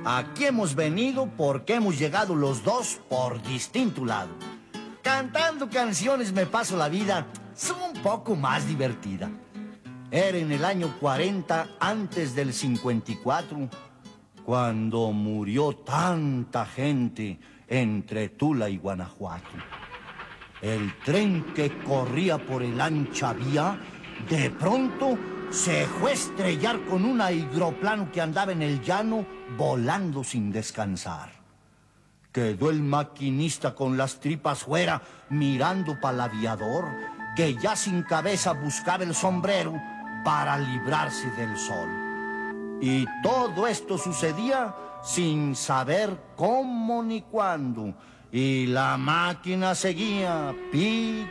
Aquí hemos venido porque hemos llegado los dos por distinto lado. Cantando canciones me paso la vida, son un poco más divertida. Era en el año 40 antes del 54, cuando murió tanta gente entre Tula y Guanajuato. El tren que corría por el ancha vía, de pronto se fue a estrellar con un aeroplano que andaba en el llano volando sin descansar. Quedó el maquinista con las tripas fuera mirando para el aviador, que ya sin cabeza buscaba el sombrero para librarse del sol. Y todo esto sucedía sin saber cómo ni cuándo. Y la máquina seguía,